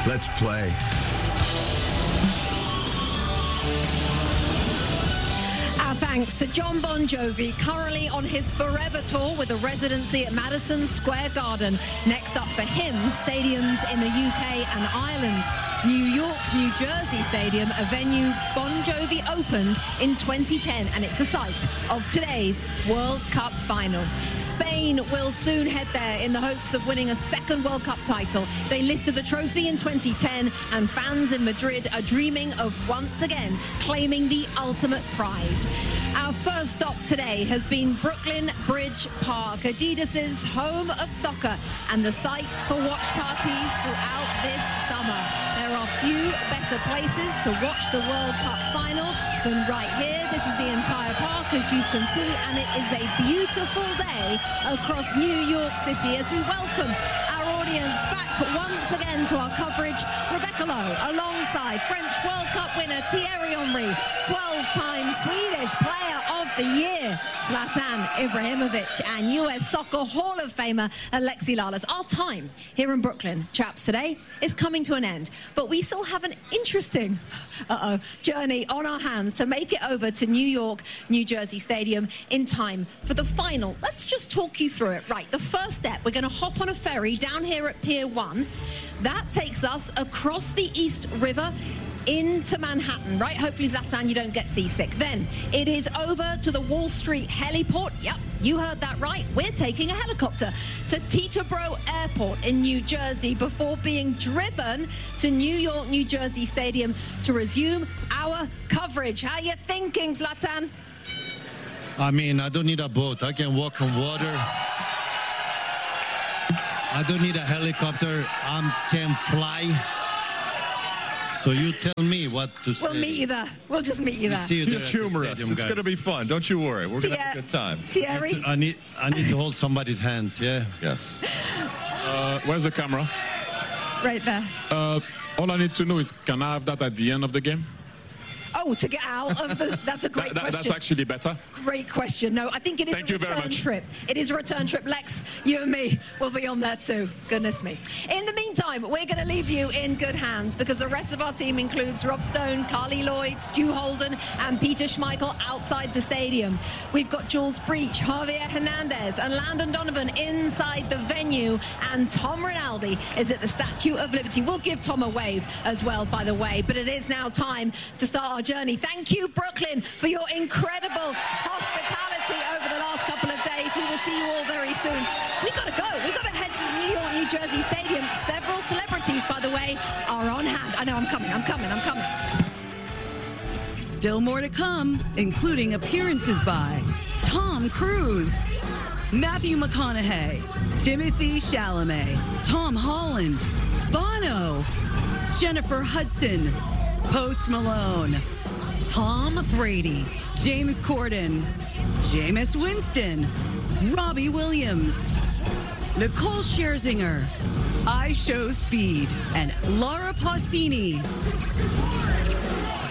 Let's play. Our thanks to Jon Bon Jovi, currently on his Forever Tour with a residency at Madison Square Garden. Next up for him, stadiums in the UK and Ireland. New York, New Jersey Stadium, a venue Bon Jovi opened in 2010, and it's the site of today's World Cup final. Spain will soon head there in the hopes of winning a second World Cup title. They lifted the trophy in 2010, and fans in Madrid are dreaming of once again claiming the ultimate prize. Our first stop today has been Brooklyn Bridge Park, Adidas's home of soccer and the site for watch parties throughout this summer. There are few better places to watch the World Cup final than right here. This is the entire park, as you can see, and it is a beautiful day across New York City as we welcome our audience back once again to our coverage. Rebecca Lowe alongside French World Cup winner Thierry Henry, 12-time Swedish Player of the Year Zlatan Ibrahimovic, and US Soccer Hall of Famer Alexi Lalas. Our time here in Brooklyn, chaps, today is coming to an end, but we still have an interesting journey on our hands to make it over to New York, New Jersey Stadium in time for the final. Let's just talk you through it. Right, the first step, we're going to hop on a ferry down here at Pier 1. That takes us across the East River into Manhattan, right? Hopefully, Zlatan, you don't get seasick. Then it is over to the Wall Street heliport. Yep, you heard that right. We're taking a helicopter to Teterboro Airport in New Jersey before being driven to New York, New Jersey Stadium to resume our coverage. How you thinking, Zlatan? I mean, I don't need a boat. I can walk on water. I don't need a helicopter. I can fly. So you tell me what to say. We'll meet you there. We'll just meet you there. See you there. He's humorous. Stadium, it's going to be fun. Don't you worry. We're going to have a good time. Thierry? I need to hold somebody's hands, yeah? Yes. Where's the camera? Right there. All I need to know is, can I have that at the end of the game? Oh, to get out of the... That's a great question. That's actually better. Great question. No, I think it is a return trip. It is a return trip. Lex, you and me will be on there too. Goodness me. In the meantime, we're going to leave you in good hands because the rest of our team includes Rob Stone, Carly Lloyd, Stu Holden and Peter Schmeichel outside the stadium. We've got Jules Breach, Javier Hernandez and Landon Donovan inside the venue, and Tom Rinaldi is at the Statue of Liberty. We'll give Tom a wave as well, by the way, but it is now time to start our journey. Thank you, Brooklyn, for your incredible hospitality over the last couple of days. We will see you all very soon. We got to go. We got to head to the New York, New Jersey Stadium. Several celebrities, by the way, are on hand. I know, I'm coming. Still more to come, including appearances by Tom Cruise, Matthew McConaughey, Timothy Chalamet, Tom Holland, Bono, Jennifer Hudson, Post Malone, Tom Brady, James Corden, Jameis Winston, Robbie Williams, Nicole Scherzinger, I Show Speed, and Laura Pausini.